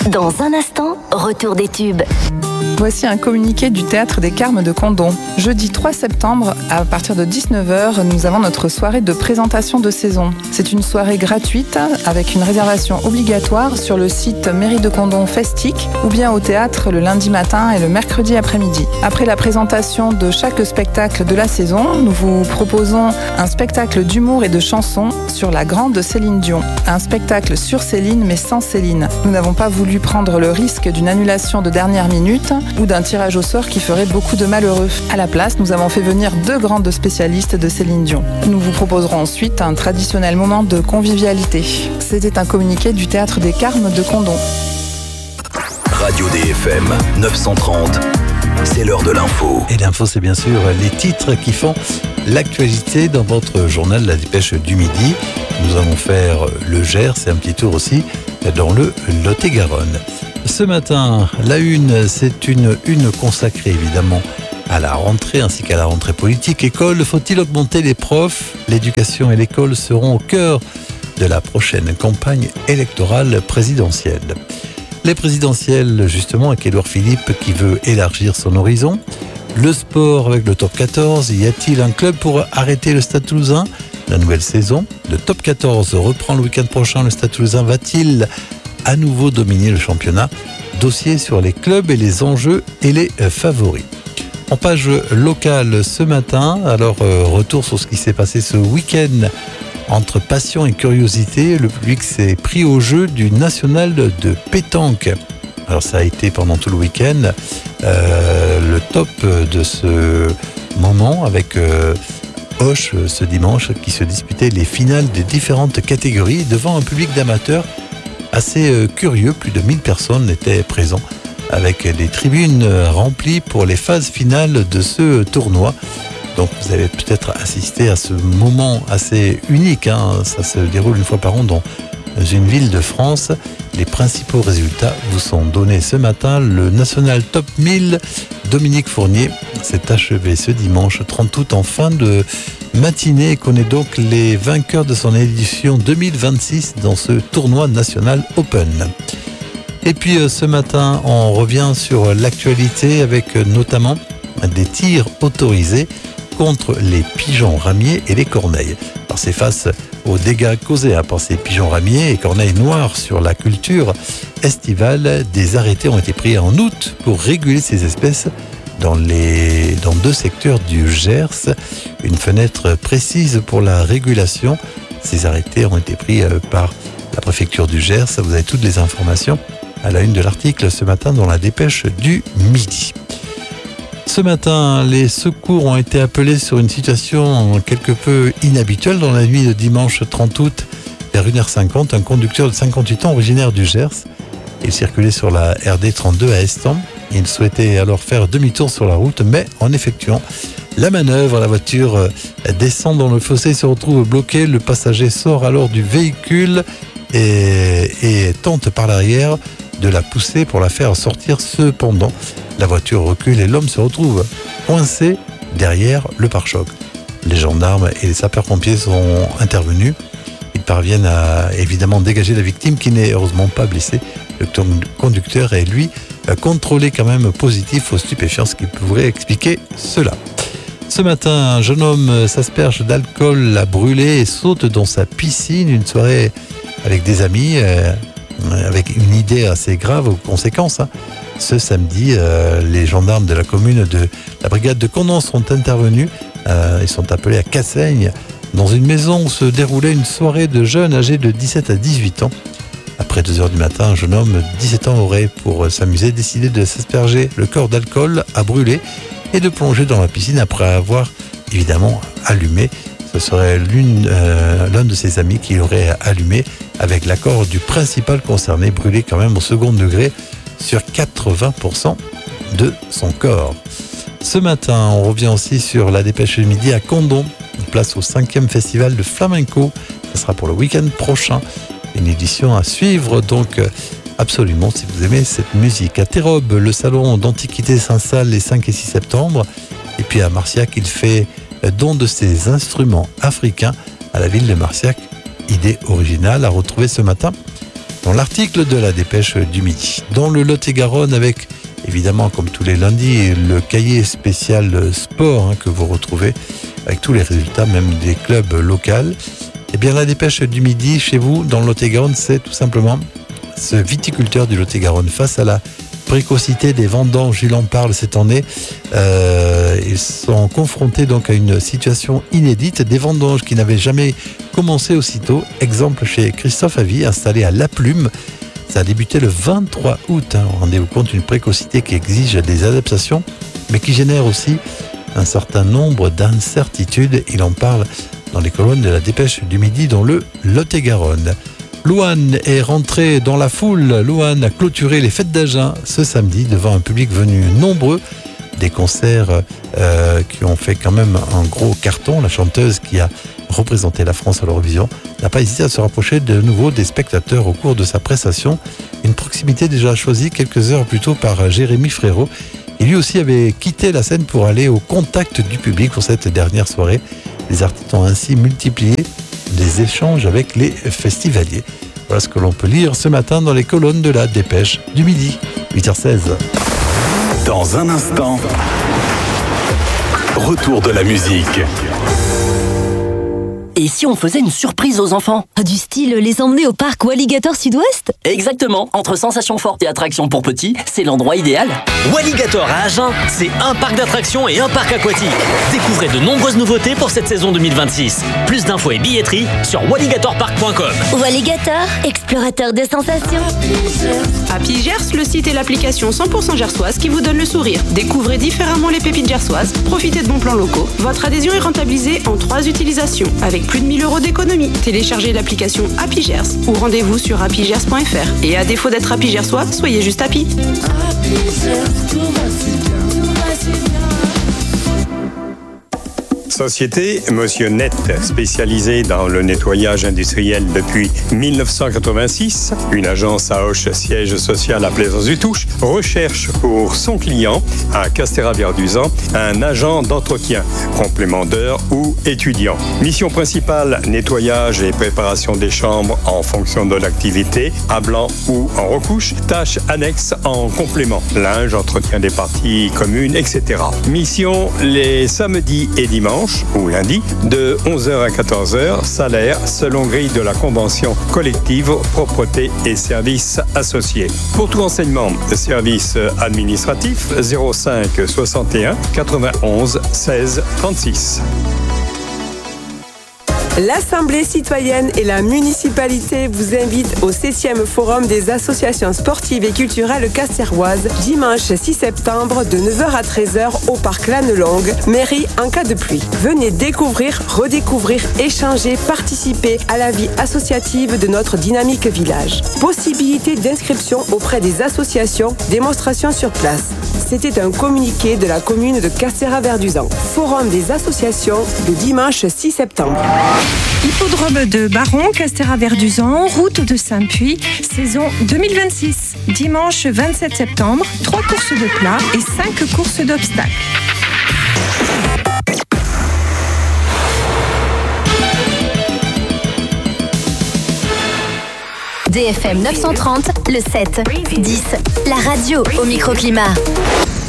Dans un instant, retour des tubes. Voici un communiqué du Théâtre des Carmes de Condom. Jeudi 3 septembre, à partir de 19h, nous avons notre soirée de présentation de saison. C'est une soirée gratuite avec une réservation obligatoire sur le site Mairie de Condom Festique ou bien au théâtre le lundi matin et le mercredi après-midi. Après la présentation de chaque spectacle de la saison, nous vous proposons un spectacle d'humour et de chansons sur la grande Céline Dion. Un spectacle sur Céline mais sans Céline. Nous n'avons pas voulu prendre le risque d'une annulation de dernière minute ou d'un tirage au sort qui ferait beaucoup de malheureux. À la place, nous avons fait venir 2 grandes spécialistes de Céline Dion. Nous vous proposerons ensuite un traditionnel moment de convivialité. C'était un communiqué du Théâtre des Carmes de Condom. Radio DFM 930, c'est l'heure de l'info. Et l'info, c'est bien sûr les titres qui font l'actualité dans votre journal La Dépêche du Midi. Nous allons faire le Gers et un petit tour aussi dans le Lot-et-Garonne. Ce matin, la une, c'est une consacrée évidemment à la rentrée ainsi qu'à la rentrée politique. École, faut-il augmenter les profs ? L'éducation et l'école seront au cœur de la prochaine campagne électorale présidentielle. Les présidentielles, justement, avec Édouard Philippe qui veut élargir son horizon. Le sport avec le top 14. Y a-t-il un club pour arrêter le Stade Toulousain ? La nouvelle saison. Le top 14 reprend le week-end prochain. Le Stade Toulousain va-t-il à nouveau dominer le championnat? Dossier sur les clubs et les enjeux et les favoris. En page locale ce matin, alors retour sur ce qui s'est passé ce week-end entre passion et curiosité. Le public s'est pris au jeu du national de pétanque. Alors ça a été pendant tout le week-end le top de ce moment avec Hoche ce dimanche qui se disputait les finales des différentes catégories devant un public d'amateurs assez curieux. Plus de 1000 personnes étaient présentes avec des tribunes remplies pour les phases finales de ce tournoi. Donc vous avez peut-être assisté à ce moment assez unique, ça se déroule une fois par an dans une ville de France. Les principaux résultats vous sont donnés ce matin. Le National Top 1000, Dominique Fournier, s'est achevé ce dimanche 30 août en fin de matinée et connaît donc les vainqueurs de son édition 2026 dans ce tournoi national Open. Et puis ce matin, on revient sur l'actualité avec notamment des tirs autorisés contre les pigeons ramiers et les corneilles. Alors c'est face aux dégâts causés par ces pigeons ramiers et corneilles noires sur la culture estivale. Des arrêtés ont été pris en août pour réguler ces espèces dans 2 secteurs du Gers. Une fenêtre précise pour la régulation. Ces arrêtés ont été pris par la préfecture du Gers. Vous avez toutes les informations à la une de l'article ce matin dans la Dépêche du Midi. Ce matin, les secours ont été appelés sur une situation quelque peu inhabituelle. Dans la nuit de dimanche 30 août, vers 1h50, un conducteur de 58 ans originaire du Gers, il circulait sur la RD 32 à Estampe. Il souhaitait alors faire demi-tour sur la route, mais en effectuant la manœuvre, la voiture descend dans le fossé et se retrouve bloquée. Le passager sort alors du véhicule et tente par l'arrière de la pousser pour la faire sortir. Cependant, la voiture recule et l'homme se retrouve coincé derrière le pare-choc. Les gendarmes et les sapeurs-pompiers sont intervenus. Ils parviennent à évidemment dégager la victime qui n'est heureusement pas blessée. Le conducteur est lui contrôlé quand même positif aux stupéfiants, ce qui pourrait expliquer cela. Ce matin, un jeune homme s'asperge d'alcool, a brûlé et saute dans sa piscine. Une soirée avec des amis, avec une idée assez grave aux conséquences. Ce samedi, les gendarmes de la commune de la brigade de Condom sont intervenus. Ils sont appelés à Cassaigne, dans une maison où se déroulait une soirée de jeunes âgés de 17 à 18 ans. Après 2h du matin, un jeune homme de 17 ans aurait, pour s'amuser, décidé de s'asperger le corps d'alcool à brûler et de plonger dans la piscine après avoir évidemment allumé. Ce serait l'un de ses amis qui aurait allumé avec l'accord du principal concerné, brûlé quand même au second degré sur 80% de son corps. Ce matin, on revient aussi sur la Dépêche du Midi à Condom, place au 5e festival de flamenco. Ce sera pour le week-end prochain. Une édition à suivre, donc absolument si vous aimez cette musique. À Terrobe, le salon d'Antiquité s'installe les 5 et 6 septembre. Et puis à Marciac, il fait don de ses instruments africains à la ville de Marciac. Idée originale à retrouver ce matin dans l'article de la dépêche du midi. Dans le Lot-et-Garonne, avec évidemment, comme tous les lundis, le cahier spécial sport que vous retrouvez avec tous les résultats, même des clubs locaux. Eh bien, la dépêche du midi, chez vous, dans le Lot-et-Garonne, c'est tout simplement ce viticulteur du Lot-et-Garonne face à la précocité des vendanges, il en parle cette année. Ils sont confrontés donc à une situation inédite, des vendanges qui n'avaient jamais commencé aussitôt. Exemple chez Christophe Avy, installé à La Plume. Ça a débuté le 23 août. Rendez-vous compte, une précocité qui exige des adaptations, mais qui génère aussi un certain nombre d'incertitudes. Il en parle dans les colonnes de la dépêche du midi dans le Lot-et-Garonne. Louane est rentrée dans la foule. Louane a clôturé les fêtes d'Agen ce samedi devant un public venu nombreux. Des concerts qui ont fait quand même un gros carton. La chanteuse qui a représenté la France à l'Eurovision n'a pas hésité à se rapprocher de nouveau des spectateurs au cours de sa prestation. Une proximité déjà choisie quelques heures plus tôt par Jérémy Frérot. Il lui aussi avait quitté la scène pour aller au contact du public pour cette dernière soirée. Les artistes ont ainsi multiplié les échanges avec les festivaliers. Voilà ce que l'on peut lire ce matin dans les colonnes de la dépêche du midi, 8h16. Dans un instant, retour de la musique. Et si on faisait une surprise aux enfants ? Du style les emmener au parc Walligator Sud-Ouest ? Exactement, entre sensations fortes et attractions pour petits, c'est l'endroit idéal. Walligator à Agen, c'est un parc d'attractions et un parc aquatique. Découvrez de nombreuses nouveautés pour cette saison 2026. Plus d'infos et billetterie sur walligatorpark.com. Walligator, explorateur de sensations. Happy Gers, le site et l'application 100% gersoise qui vous donne le sourire. Découvrez différemment les pépites gersoises, profitez de bons plans locaux. Votre adhésion est rentabilisée en 3 utilisations, avec plus de 1000 € d'économie. Téléchargez l'application Happy Gers ou rendez-vous sur happygers.fr. Et à défaut d'être Happy Gersois, soyez juste happy. Société Motionnet, spécialisée dans le nettoyage industriel depuis 1986. Une agence à Auch, siège social à Plaisance-du-Touche, recherche pour son client à Castéra-Verduzan un agent d'entretien, complémentaire ou étudiant. Mission principale, nettoyage et préparation des chambres en fonction de l'activité, à blanc ou en recouche. Tâches annexes en complément, linge, entretien des parties communes, etc. Mission les samedis et dimanches ou lundi, de 11h à 14h, salaire selon grille de la convention collective, propreté et services associés. Pour tout renseignement, service administratif 05 61 91 16 36. L'Assemblée citoyenne et la municipalité vous invitent au 7e Forum des associations sportives et culturelles castéroises, dimanche 6 septembre de 9h à 13h au parc Lannelongue, mairie en cas de pluie. Venez découvrir, redécouvrir, échanger, participer à la vie associative de notre dynamique village. Possibilité d'inscription auprès des associations, démonstration sur place. C'était un communiqué de la commune de Castéra-Verduzan. Forum des associations le dimanche 6 septembre. Hippodrome de Baron, Castéra-Verduzan, route de Saint-Puy, saison 2026. Dimanche 27 septembre, 3 courses de plat et 5 courses d'obstacles. DFM 930, le 7, 10, la radio au microclimat.